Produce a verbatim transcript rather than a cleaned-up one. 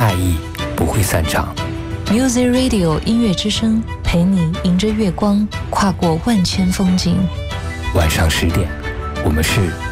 爱意不会散场。 Music Radio 音乐之声，陪你迎着月光，跨过万千风景。 晚上十点，我们是